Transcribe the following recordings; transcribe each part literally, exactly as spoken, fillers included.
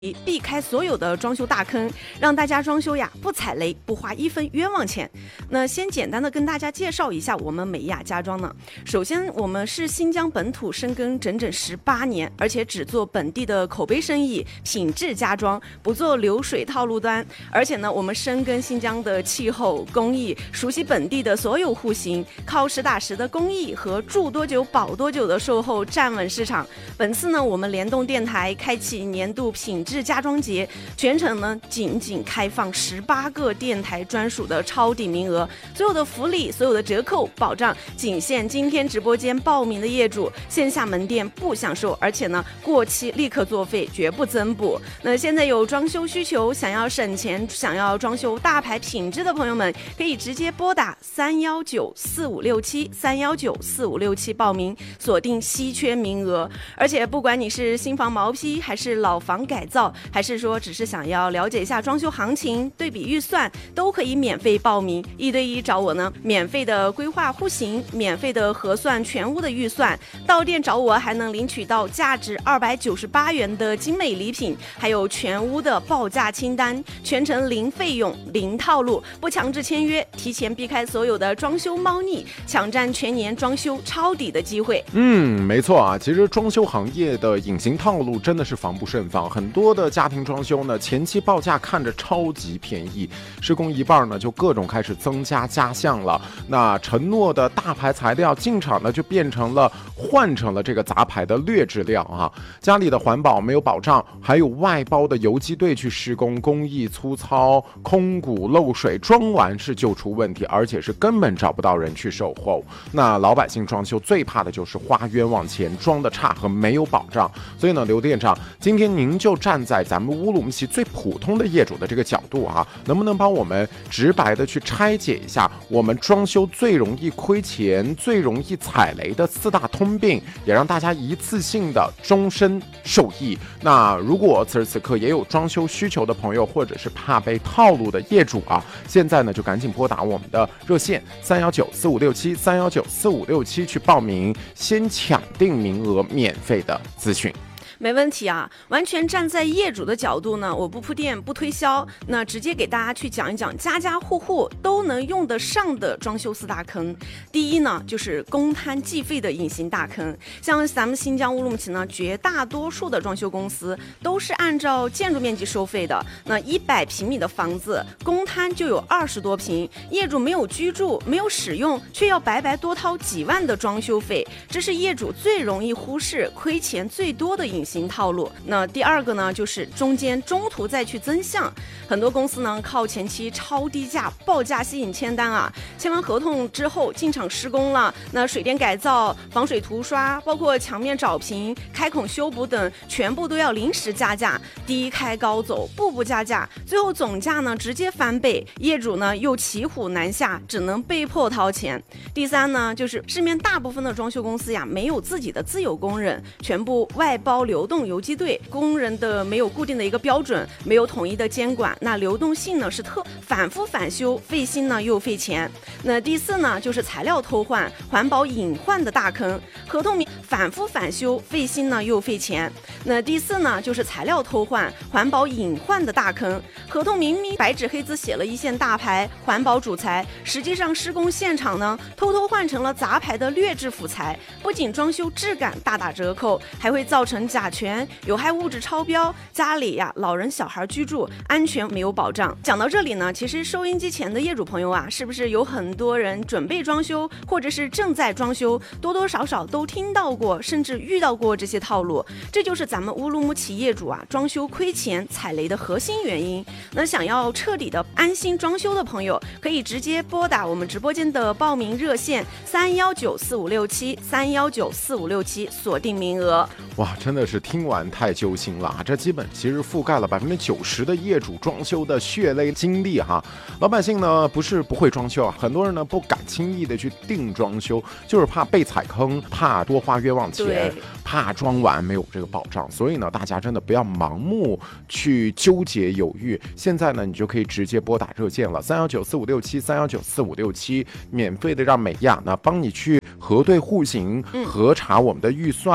避开所有的装修大坑，让大家装修呀不踩雷，不花一分冤枉钱。那先简单的跟大家介绍一下我们美雅家装呢。首先，我们是新疆本土深耕整整十八年，而且只做本地的口碑生意，品质家装，不做流水套路端。而且呢，我们深耕新疆的气候、工艺，熟悉本地的所有户型，靠实打实的工艺和住多久保多久的售后站稳市场。本次呢，我们联动电台开启年度品质家装节，全程呢仅仅开放十八个电台专属的超抵名额，所有的福利、所有的折扣保障仅限今天直播间报名的业主，线下门店不享受，而且呢过期立刻作废，绝不增补。那现在有装修需求，想要省钱、想要装修大牌品质的朋友们，可以直接拨打三幺九四五六七三幺九四五六七报名，锁定稀缺名额。而且不管你是新房毛坯还是老房改造，还是说只是想要了解一下装修行情、对比预算，都可以免费报名，一对一找我呢，免费的规划户型，免费的核算全屋的预算，到店找我还能领取到价值二百九十八元的精美礼品，还有全屋的报价清单，全程零费用、零套路，不强制签约，提前避开所有的装修猫腻，抢占全年装修抄底的机会。 嗯，没错啊，其实装修行业的隐形套路真的是防不胜防，很多的家庭装修呢，前期报价看着超级便宜，施工一半呢就各种开始增加加项了。那承诺的大牌材料进场呢，就变成了换成了这个杂牌的劣质料啊。家里的环保没有保障，还有外包的游击队去施工，工艺粗糙、空鼓漏水，装完是就出问题，而且是根本找不到人去售后。那老百姓装修最怕的就是花冤枉钱、装的差和没有保障。所以呢，刘店长，今天您就站在咱们乌鲁木齐最普通的业主的这个角度啊，能不能帮我们直白的去拆解一下我们装修最容易亏钱、最容易踩雷的四大通病，也让大家一次性的终身受益。那如果此时此刻也有装修需求的朋友，或者是怕被套路的业主啊，现在呢就赶紧拨打我们的热线三幺九四五六七三幺九四五六七去报名，先抢定名额，免费的咨询。 没问题啊，完全站在业主的角度呢，我不铺垫不推销，那直接给大家去讲一讲家家户户都能用得上的装修四大坑。第一呢，就是公摊计费的隐形大坑。像咱们新疆乌鲁木齐呢，绝大多数的装修公司都是按照建筑面积收费的。那一百平米的房子，公摊就有二十多平，业主没有居住、没有使用，却要白白多掏几万的装修费，这是业主最容易忽视、亏钱最多的隐形型套路。那第二个呢，就是中间中途再去增项，很多公司呢靠前期超低价报价吸引签单啊，签完合同之后进场施工了，那水电改造、防水涂刷，包括墙面找平、开孔修补等，全部都要临时加价，低开高走，步步加价，最后总价呢直接翻倍，业主呢又骑虎难下，只能被迫掏钱。第三呢，就是市面大部分的装修公司呀，没有自己的自有工人，全部外包流动游击队，工人的没有固定的一个标准，没有统一的监管，那流动性呢是特反复返修，费心呢又费钱。那第四呢，就是材料偷换、环保隐患的大坑，合同明反复返修，费心呢又费钱。那第四呢，就是材料偷换、环保隐患的大坑，合同明明白纸黑字写了一线大牌环保主材，实际上施工现场呢偷偷换成了杂牌的劣质辅材，不仅装修质感大打折扣，还会造成甲醛、有害物质超标，家里呀老人小孩居住安全没有保障。讲到这里呢，其实收音机前的业主朋友啊，是不是有很多人准备装修，或者是正在装修，多多少少都听到过，甚至遇到过这些套路？这就是咱们乌鲁木齐业主啊装修亏钱踩雷的核心原因。那想要彻底的安心装修的朋友，可以直接拨打我们直播间的报名热线三幺九四五六七三幺九四五六七，锁定名额。 哇，真的是听完太揪心了啊！这基本其实覆盖了百分之九十的业主装修的血泪经历哈。老百姓呢不是不会装修啊，很多人呢不敢轻易的去定装修，就是怕被踩坑，怕多花冤枉钱，怕装完没有这个保障。所以呢，大家真的不要盲目去纠结犹豫。现在呢，你就可以直接拨打热线了，三幺九四五六七三幺九四五六七，免费的让美亚呢帮你去核对户型，核查我们的预算。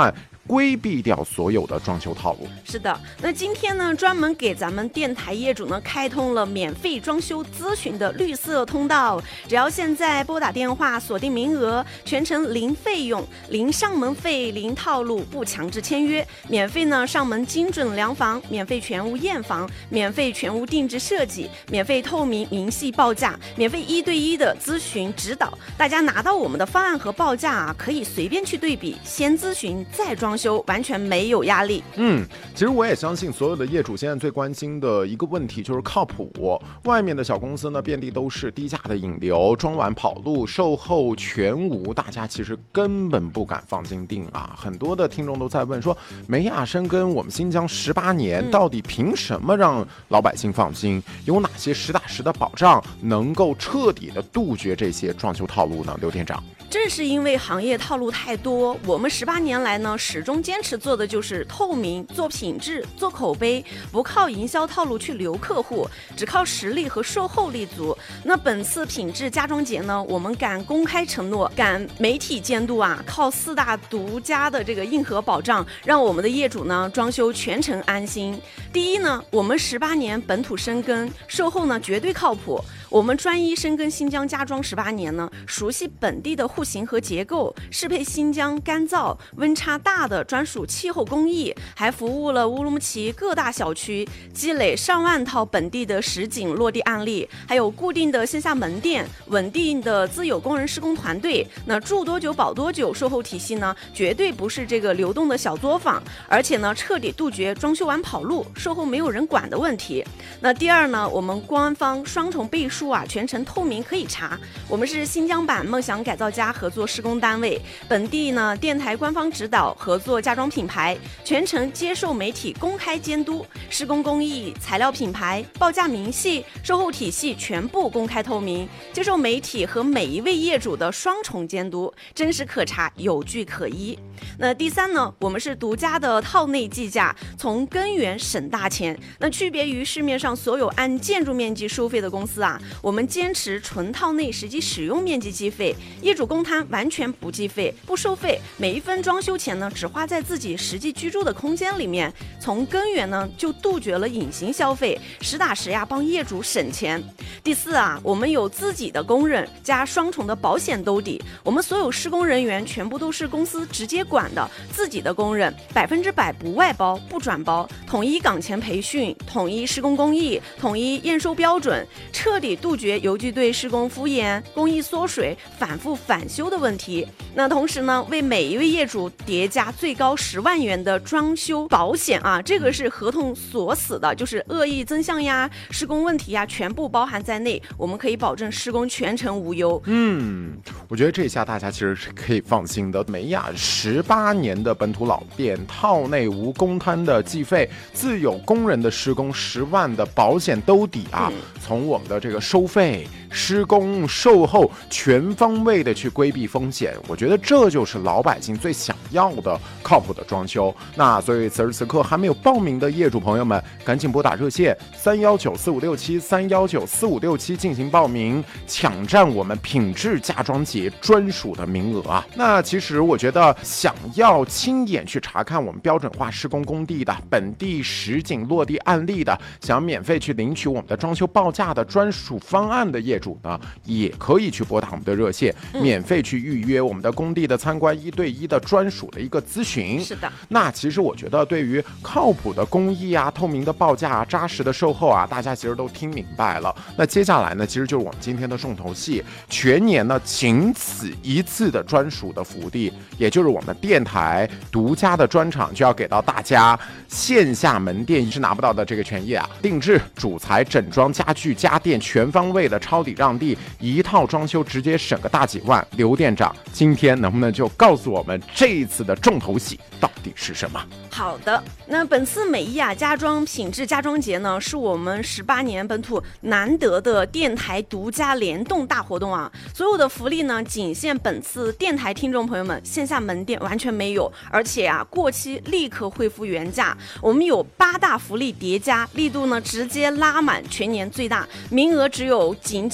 规避掉所有的装修套路。 是的，那今天呢，专门给咱们电台业主呢开通了免费装修咨询的绿色通道，只要现在拨打电话锁定名额，全程零费用、零上门费、零套路，不强制签约，免费呢上门精准量房，免费全屋验房，免费全屋定制设计，免费透明明细报价，免费一对一的咨询指导。大家拿到我们的方案和报价啊，可以随便去对比，先咨询再装修，完全没有压力。 嗯，其实我也相信所有的业主现在最关心的一个问题就是靠谱。外面的小公司呢，遍地都是低价的引流，装完跑路，售后全无，大家其实根本不敢放金锭啊。很多的听众都在问说，美雅深耕我们新疆十八年， 嗯、 到底凭什么让老百姓放心？有哪些实打实的保障能够彻底的杜绝这些装修套路呢？刘店长。 正是因为行业套路太多，我们十八年来呢，始终坚持做的就是透明、做品质、做口碑，不靠营销套路去留客户，只靠实力和售后立足。那本次品质家装节呢，我们敢公开承诺，敢媒体监督啊，靠四大独家的这个硬核保障，让我们的业主呢装修全程安心。第一呢，我们十八年本土深耕，售后呢绝对靠谱。我们专一深耕新疆家装十八年呢，熟悉本地的户型和结构，适配新疆干燥、温差大的专属气候工艺，还服务了乌鲁木齐各大小区，积累上万套本地的实景落地案例，还有固定的线下门店，稳定的自有工人施工团队。那住多久保多久，售后体系呢，绝对不是这个流动的小作坊，而且呢，彻底杜绝装修完跑路、售后没有人管的问题。那第二呢，我们官方双重背书啊，全程透明可以查。我们是新疆版梦想改造家合作施工单位，本地呢电台官方指导合作家装品牌，全程接受媒体公开监督，施工工艺、材料品牌、报价明细、售后体系全部公开透明，接受媒体和每一位业主的双重监督，真实可查，有据可依。那第三呢，我们是独家的套内计价，从根源省大钱。那区别于市面上所有按建筑面积收费的公司啊，我们坚持纯套内实际使用面积计费，业主公摊完全不计费、不收费，每一分装修钱呢只花在自己实际居住的空间里面，从根源呢就杜绝了隐形消费，实打实呀帮业主省钱。第四啊，我们有自己的工人加双重的保险兜底，我们所有施工人员全部都是公司直接管的，自己的工人百分之百不外包不转包，统一岗前培训，统一施工工艺，统一验收标准，彻底杜绝邮局对施工敷衍、工艺缩水、反复返修的问题。那同时呢，为每一位业主叠加最高十万元的装修保险啊，这个是合同锁死的，就是恶意增项呀、施工问题呀，全部包含在内，我们可以保证施工全程无忧。 嗯，我觉得这下大家其实是可以放心的。美雅十八年的本土老店，套内无公摊的计费，自有工人的施工，十万的保险兜底啊，嗯、从我们的这个收费、施工、售后全方位的去规避风险，我觉得这就是老百姓最想要的靠谱的装修。那所以此时此刻还没有报名的业主朋友们，赶紧拨打热线三幺九四五六七三幺九四五六七进行报名，抢占我们品质家装节专属的名额啊！那其实我觉得，想要亲眼去查看我们标准化施工工地的本地实景落地案例的，想要免费去领取我们的装修报价的专属方案的业主呢，也可以去拨打我们的热线，免费去预约我们的工地的参观一对一的专属的一个咨询。 是的， 那其实我觉得对于靠谱的工艺啊、透明的报价啊、扎实的售后啊，大家其实都听明白了。那接下来呢，其实就是我们今天的重头戏，全年呢仅此一次的专属的福利，也就是我们电台独家的专场，就要给到大家线下门店是拿不到的这个权益啊，定制、主材、整装、家具、家电全方位的抄底让地，一套装修直接省个大几万。刘店长今天能不能就告诉我们这一次的重头戏到底是什么？ 好的，那本次美雅家装品质家装节呢，是我们十八年本土难得的电台独家联动大活动啊！所有的福利呢，仅限本次电台听众朋友们，线下门店完全没有，而且啊，过期立刻恢复原价。我们有八大福利叠加，力度呢直接拉满全年最大，名额只有仅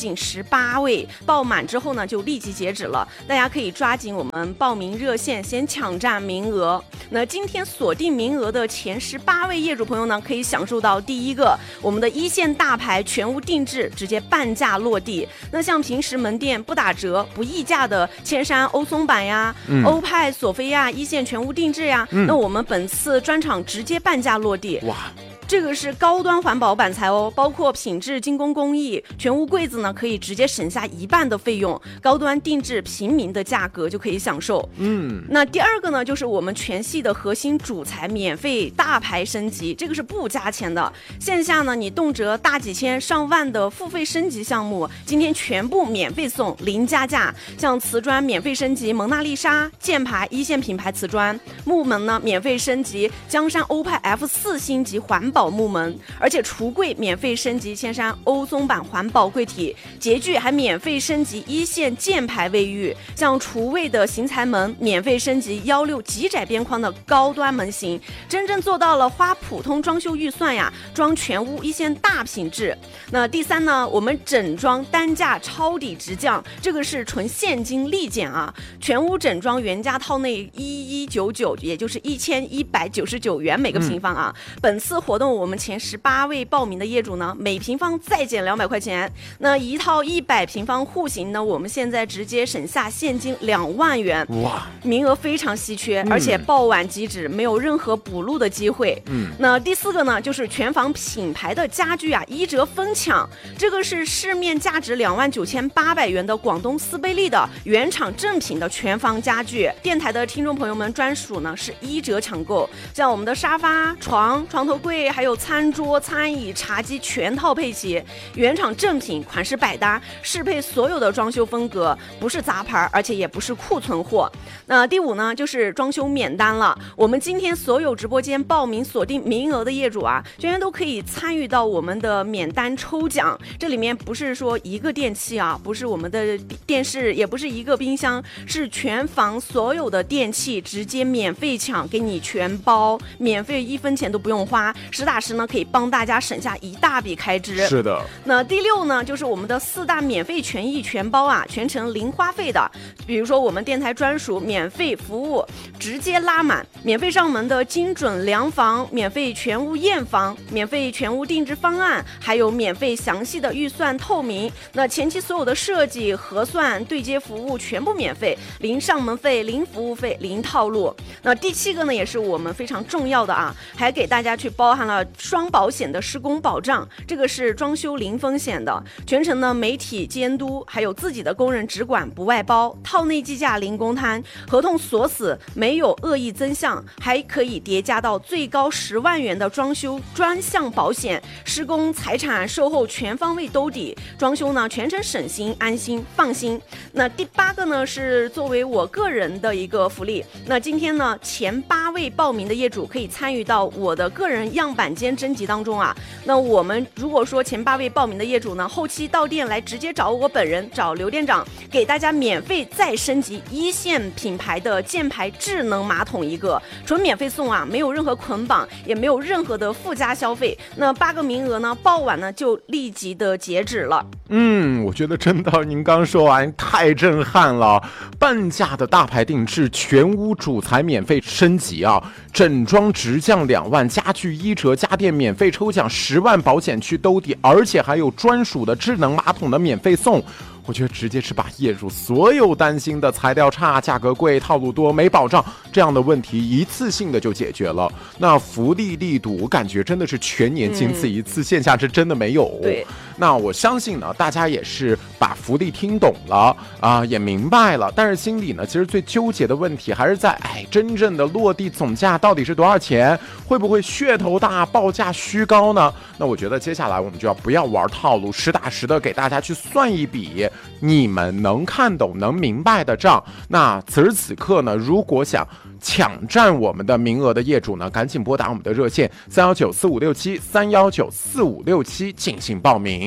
仅十八位，报满之后呢就立即截止了，大家可以抓紧我们报名热线先抢占名额。那今天锁定名额的前十八位业主朋友呢，可以享受到第一个我们的一线大牌全屋定制直接半价落地。那像平时门店不打折不议价的千山欧松版呀、嗯、欧派索菲亚一线全屋定制呀、嗯、那我们本次专场直接半价落地。 哇， 这个是高端环保板材哦，包括品质精工工艺，全屋柜子呢可以直接省下一半的费用，高端定制平民的价格就可以享受。嗯，那第二个呢，就是我们全系的核心主材免费大牌升级，这个是不加钱的。线下呢，你动辄大几千上万的付费升级项目，今天全部免费送，零加价。像瓷砖免费升级蒙娜丽莎箭牌一线品牌瓷砖，木门呢免费升级江山欧派 F 四 星级环保木门，而且橱柜免费升级千山欧松版环保柜体，洁具还免费升级一线箭牌卫浴，像厨卫的邢台门免费升级幺六极窄边框的高端门型，真正做到了花普通装修预算呀，装全屋一线大品质。那第三呢，我们整装单价抄底直降，这个是纯现金立减啊，全屋整装原价套内一一九九，也就是一千一百九十九元每个平方啊。嗯、本次活动我们前十八位报名的业主呢，每平方再减两百块钱。那一套一百平方户型呢，我们现在直接省下现金两万元。哇，名额非常稀缺，嗯、而且报晚即止，没有任何补录的机会。嗯，那第四个呢，就是全房品牌的家具啊，一折疯抢。这个是市面价值两万九千八百元的广东斯贝利的原厂正品的全房家具，电台的听众朋友们专属呢是一折抢购。像我们的沙发、床、床头柜，还有餐桌、餐椅、茶几全套配齐，原厂正品，款式百搭，适配所有的装修风格，不是杂牌，而且也不是库存货。那第五呢，就是装修免单了。我们今天所有直播间报名锁定名额的业主啊，全员都可以参与到我们的免单抽奖。这里面不是说一个电器啊，不是我们的电视，也不是一个冰箱，是全房所有的电器直接免费抢，给你全包，免费一分钱都不用花，实打实呢可以帮大家省下一大笔开支。 是的。 那第六呢，就是我们的四大免费权益全包啊，全程零花费的。比如说我们电台专属免费服务，直接拉满，免费上门的精准量房，免费全屋验房，免费全屋定制方案，还有免费详细的预算透明。那前期所有的设计、核算、对接服务全部免费，零上门费、零服务费、零套路。那第七个呢，也是我们非常重要的啊，还给大家去包含了双保险的施工保障，这个是装修零风险的，全程呢媒体监督，还有自己的工人只管不外包，套内计价零公摊，合同锁死，没有恶意增项，还可以叠加到最高十万元的装修专项保险，施工、财产、售后全方位兜底，装修呢全程省心、安心、放心。那第八个呢，是作为我个人的一个福利，那今天呢前八位报名的业主可以参与到我的个人样板间征集当中啊。那我们如果说前八位报名的业主呢，后期到店来直接找我本人，找刘店长，给大家免费再升级一线品牌的箭牌智能马桶一个，纯免费送啊，没有任何捆绑，也没有任何的附加消费。那八个名额呢，报完呢就立即的截止了。 嗯，我觉得真的您刚说完太震撼了，半价的大牌定制，全屋主材免费升级啊，整装直降两万，家具一折，家电免费抽奖十万，保险区兜底，而且还有专属的智能马桶的免费送。我觉得直接是把业主所有担心的材料差、价格贵、套路多、没保障这样的问题一次性的就解决了。那福利力度，我感觉真的是全年仅此一次，嗯、线下是真的没有。 对。 那我相信呢，大家也是把福利听懂了啊、呃，也明白了。但是心里呢，其实最纠结的问题还是在，哎，真正的落地总价到底是多少钱？会不会噱头大、报价虚高呢？那我觉得接下来我们就要不要玩套路，实打实的给大家去算一笔你们能看懂、能明白的账。那此时此刻呢，如果想抢占我们的名额的业主呢，赶紧拨打我们的热线三幺九四五六七三幺九四五六七进行报名。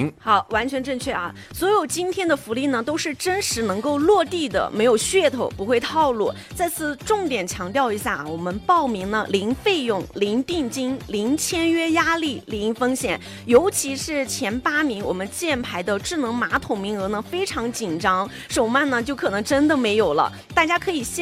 名。 好，完全正确啊！所有今天的福利呢，都是真实能够落地的，没有噱头，不会套路。再次重点强调一下啊，我们报名呢零费用、零定金、零签约压力、零风险，尤其是前八名，我们箭牌的智能马桶名额呢非常紧张，手慢呢就可能真的没有了。大家可以先